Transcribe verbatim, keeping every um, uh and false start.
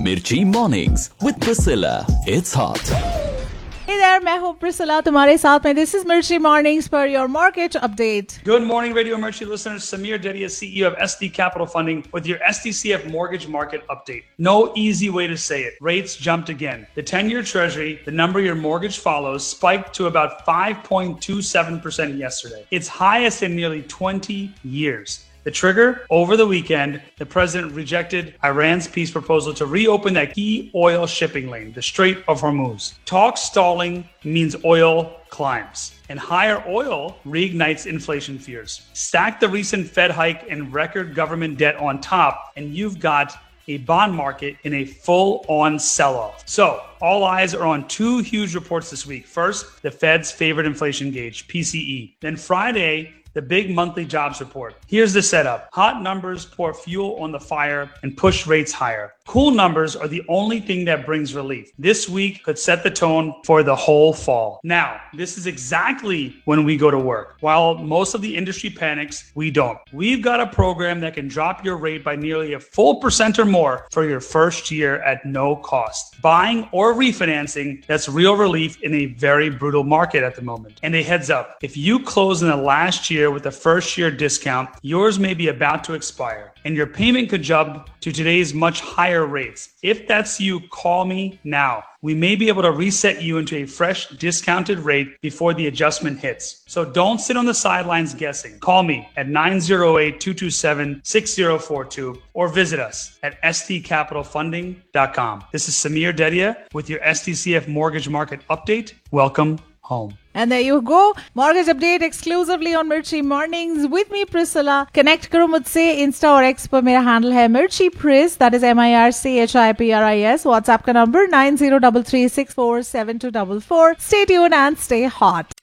Mirchi Mornings with Priscilla. It's hot. Hey there, मैं हूँ Priscilla तुम्हारे साथ में. This is Mirchi Mornings for your market update. Good morning, Radio Mirchi listeners. Samir Dedia, C E O of S D Capital Funding, with your S D C F mortgage market update. No easy way to say it. Rates jumped again. The ten-year Treasury, the number your mortgage follows, spiked to about five point two seven percent yesterday. Its highest in nearly twenty years. The trigger, over the weekend, the president rejected Iran's peace proposal to reopen that key oil shipping lane, the Strait of Hormuz. Talk stalling means oil climbs, and higher oil reignites inflation fears. Stack the recent Fed hike and record government debt on top, and you've got a bond market in a full-on sell-off. So, all eyes are on two huge reports this week. First, the Fed's favorite inflation gauge, P C E. Then Friday, the big monthly jobs report. Here's the setup. Hot numbers pour fuel on the fire and push rates higher. Cool numbers are the only thing that brings relief. This week could set the tone for the whole fall. Now, this is exactly when we go to work. While most of the industry panics, we don't. We've got a program that can drop your rate by nearly a full percent or more for your first year at no cost. Buying or refinancing, that's real relief in a very brutal market at the moment. And a heads up, if you close in the last year with a first year discount, yours may be about to expire and your payment could jump to today's much higher rates. If that's you, call me now. We may be able to reset you into a fresh discounted rate before the adjustment hits. So don't sit on the sidelines guessing. Call me at nine oh eight, two two seven, six oh four two or visit us at s t capital funding dot com. This is Samir Dedia with your S D C F mortgage market update. Welcome home. And there you go. Mortgage update exclusively on Mirchi Mornings with me, Priscilla. Connect करो मुझसे Insta और X पर मेरा handle है Mirchi Pris. That is M I R C H I P R I S. WhatsApp का number nine zero three three six four seven two four four. Stay tuned and stay hot.